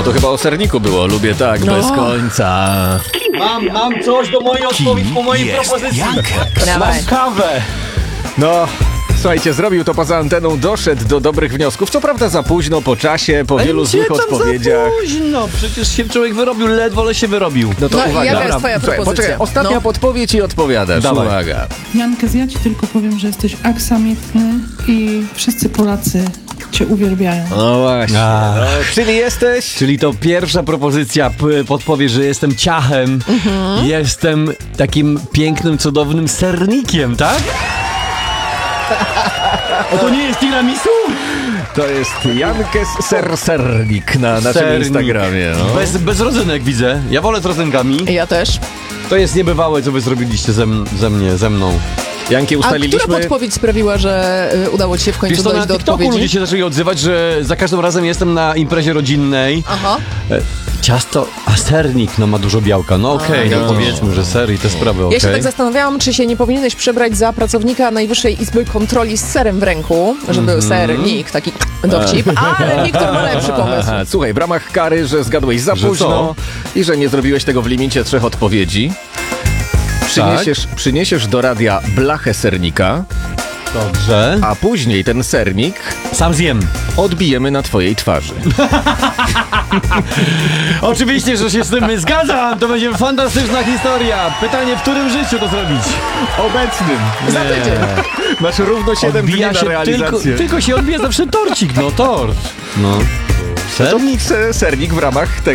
to chyba o serniku było. Lubię tak, bez końca. Mam coś do mojej odpowiedzi po mojej propozycji. Dawaj. Mam kawę. No, słuchajcie, zrobił to poza anteną, doszedł do dobrych wniosków. Co prawda za późno, po czasie, po wielu złych odpowiedziach. No, przecież się człowiek wyrobił, ledwo, ale się wyrobił. No to No i uwaga. jaka jest twoja propozycja? Poczekaj, ostatnia No. podpowiedź i odpowiadasz. Dawaj. Uwaga. Jankes, ja ci tylko powiem, że jesteś aksamitny i wszyscy Polacy cię uwielbiają. No właśnie. A. No, czyli jesteś... Czyli to pierwsza propozycja podpowie, że jestem ciachem, jestem takim pięknym, cudownym sernikiem, tak? O, to nie jest tiramisu? To jest Jankes Sernik na naszym Sernik. Instagramie. No. Bez rodzynek widzę. Ja wolę z rodzynkami. Ja też. To jest niebywałe, co wy zrobiliście ze mną. Janki, A która ustaliliśmy... podpowiedź sprawiła, że udało ci się w końcu Wiesz co, na dojść do TikToku ludzie odpowiedzi? się zaczęli odzywać, że za każdym razem jestem na imprezie rodzinnej. Aha. Ciasto, a sernik, no ma dużo białka. No okej, no powiedzmy, że ser i te sprawy, okej. Ja się tak zastanawiałam, czy się nie powinieneś przebrać za pracownika Najwyższej Izby Kontroli z serem w ręku, żeby był sernik, taki dowcip, ale Wiktor ma lepszy pomysł. Aha, słuchaj, w ramach kary, że zgadłeś za Że późno co? i że nie zrobiłeś tego w limicie 3 odpowiedzi, przyniesiesz do radia blachę sernika, Dobrze. a później ten sernik Sam zjem. odbijemy na twojej twarzy. Oczywiście, że się z tym zgadzam. To będzie fantastyczna historia. Pytanie, w którym życiu to zrobić? Obecnym. Za tydzień. Masz równo 7 dni Odbija na się realizację. tylko się odbija zawsze torcik. No tort. No. Ser? To sernik w ramach tego.